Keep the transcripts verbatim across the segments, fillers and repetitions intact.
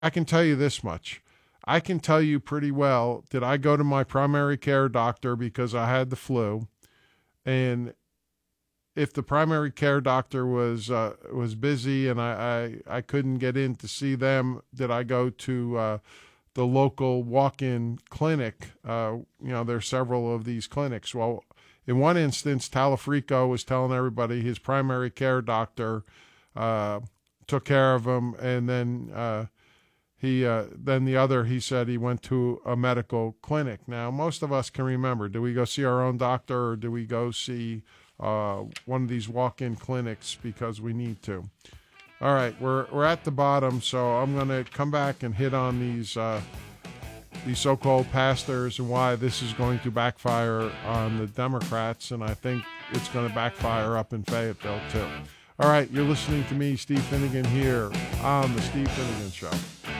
I can tell you this much. I can tell you pretty well, did I go to my primary care doctor because I had the flu? And if the primary care doctor was uh, was busy and I, I, I couldn't get in to see them, did I go to uh, the local walk-in clinic? Uh, you know, there's several of these clinics. Well, in one instance, Talafrico was telling everybody his primary care doctor uh, took care of him, and then uh, he uh, then the other, he said he went to a medical clinic. Now, most of us can remember, do we go see our own doctor or do we go see Uh, one of these walk-in clinics because we need to? All right, we're we're at the bottom, so I'm going to come back and hit on these uh, these so-called pastors and why this is going to backfire on the Democrats, and I think it's going to backfire up in Fayetteville too. All right, you're listening to me, Steve Finnegan, here on the Steve Finnegan Show.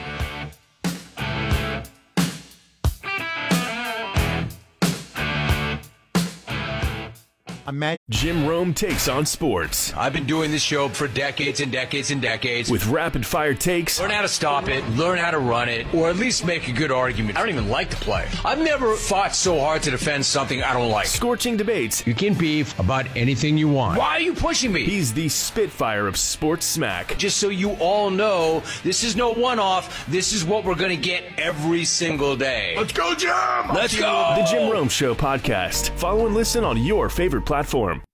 I'm Matt. Jim Rome takes on sports. I've been doing this show for decades and decades and decades. With rapid-fire takes. Learn how to stop it, learn how to run it, or at least make a good argument. I don't even like to play. I've never fought so hard to defend something I don't like. Scorching debates. You can beef about anything you want. Why are you pushing me? He's the Spitfire of sports smack. Just so you all know, this is no one-off. This is what we're going to get every single day. Let's go, Jim! Let's go! The Jim Rome Show podcast. Follow and listen on your favorite platform.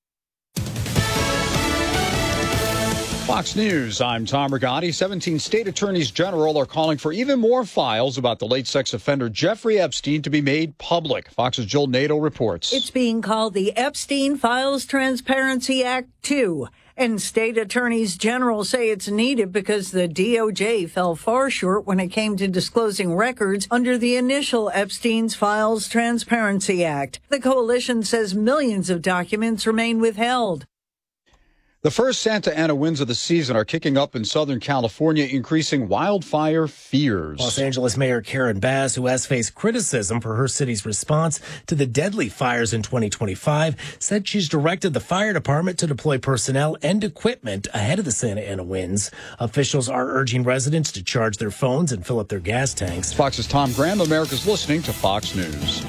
Fox News, I'm Tom Rigotti. seventeen state attorneys general are calling for even more files about the late sex offender Jeffrey Epstein to be made public. Fox's Joel Nato reports. It's being called the Epstein Files Transparency Act two. And state attorneys general say it's needed because the D O J fell far short when it came to disclosing records under the initial Epstein's Files Transparency Act. The coalition says millions of documents remain withheld. The first Santa Ana winds of the season are kicking up in Southern California, increasing wildfire fears. Los Angeles Mayor Karen Bass, who has faced criticism for her city's response to the deadly fires in twenty twenty-five, said she's directed the fire department to deploy personnel and equipment ahead of the Santa Ana winds. Officials are urging residents to charge their phones and fill up their gas tanks. Fox's Tom Graham. America's listening to Fox News.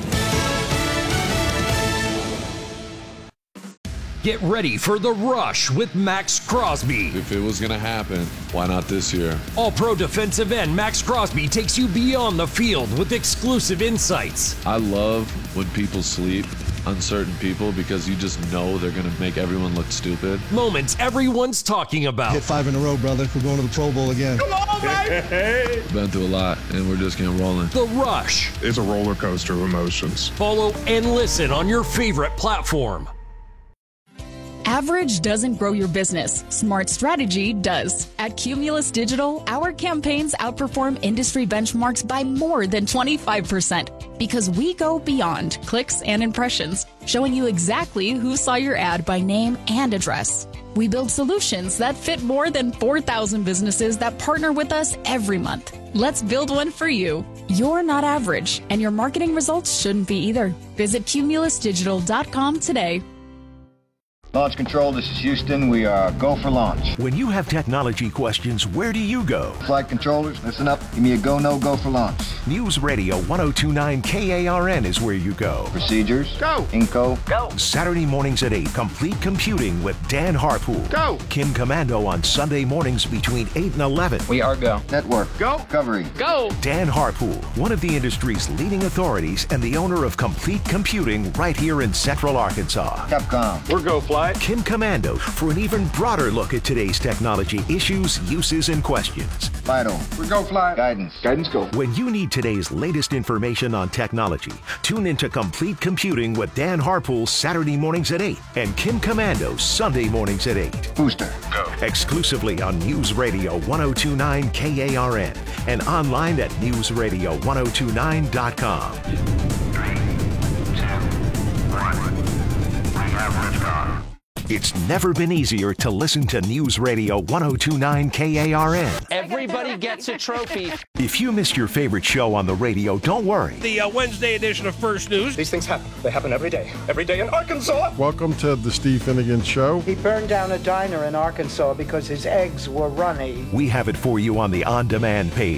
Get ready for The Rush with Max Crosby. If it was going to happen, why not this year? All-pro defensive end Max Crosby takes you beyond the field with exclusive insights. I love when people sleep on certain people because you just know they're going to make everyone look stupid. Moments everyone's talking about. Hit five in a row, brother. We're going to the Pro Bowl again. Come on, baby! Hey. Been through a lot, and we're just getting rolling. The Rush. It's a roller coaster of emotions. Follow and listen on your favorite platform. Average doesn't grow your business. Smart strategy does. At Cumulus Digital, our campaigns outperform industry benchmarks by more than twenty-five percent because we go beyond clicks and impressions, showing you exactly who saw your ad by name and address. We build solutions that fit more than four thousand businesses that partner with us every month. Let's build one for you. You're not average, and your marketing results shouldn't be either. Visit cumulus digital dot com today. Launch Control, this is Houston. We are go for launch. When you have technology questions, where do you go? Flight controllers, listen up. Give me a go, no go for launch. News Radio one oh two point nine K A R N is where you go. Procedures. Go. Inco. Go. Saturday mornings at eight, Complete Computing with Dan Harpool. Go. Kim Commando on Sunday mornings between eight and eleven. We are go. Network. Go. Recovery. Go. Dan Harpool, one of the industry's leading authorities and the owner of Complete Computing right here in Central Arkansas. Capcom. We're go fly. Kim Commando for an even broader look at today's technology issues, uses, and questions. Vital. We're go fly. Guidance. Guidance go. When you need today's latest information on technology, tune into Complete Computing with Dan Harpool Saturday mornings at eight and Kim Commando Sunday mornings at eight. Booster. Go. Exclusively on News Radio one oh two point nine K A R N and online at news radio one oh two nine dot com. Three, two, one. We have liftoff. It's never been easier to listen to News Radio one oh two point nine K A R N. Everybody gets a trophy. If you missed your favorite show on the radio, don't worry. The uh, Wednesday edition of First News. These things happen. They happen every day. Every day in Arkansas. Welcome to the Steve Finnegan Show. He burned down a diner in Arkansas because his eggs were runny. We have it for you on the on-demand page.